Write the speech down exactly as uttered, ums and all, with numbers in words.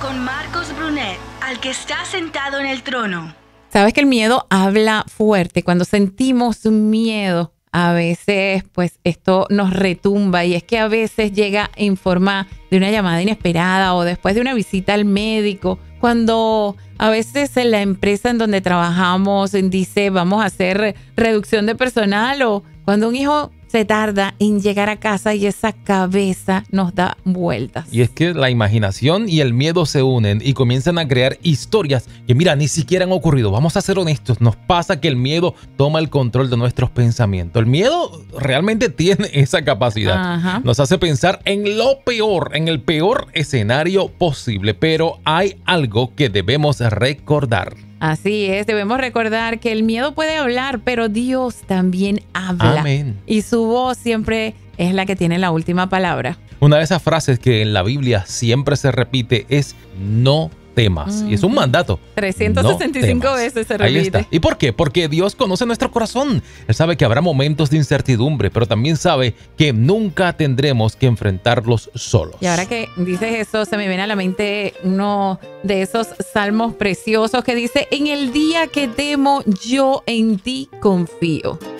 con Marcos Brunet, al que está sentado en el trono. Sabes que el miedo habla fuerte. Cuando sentimos miedo, a veces pues esto nos retumba, y es que a veces llega en forma de una llamada inesperada o después de una visita al médico. Cuando a veces en la empresa en donde trabajamos dice vamos a hacer reducción de personal, o cuando un hijo se tarda en llegar a casa y esa cabeza nos da vueltas. Y es que la imaginación y el miedo se unen y comienzan a crear historias que, mira, ni siquiera han ocurrido. Vamos a ser honestos, nos pasa que el miedo toma el control de nuestros pensamientos. El miedo realmente tiene esa capacidad. Ajá. Nos hace pensar en lo peor, en el peor escenario posible, pero hay algo que debemos recordar. Así es, debemos recordar que el miedo puede hablar, pero Dios también habla. Amén. Y su voz siempre es la que tiene la última palabra. Una de esas frases que en la Biblia siempre se repite es no temas. Uh-huh. Y es un mandato. trescientas sesenta y cinco no veces se repite. Ahí está. ¿Y por qué? Porque Dios conoce nuestro corazón. Él sabe que habrá momentos de incertidumbre, pero también sabe que nunca tendremos que enfrentarlos solos. Y ahora que dices eso, se me viene a la mente uno de esos salmos preciosos que dice: en el día que temo, yo en ti confío.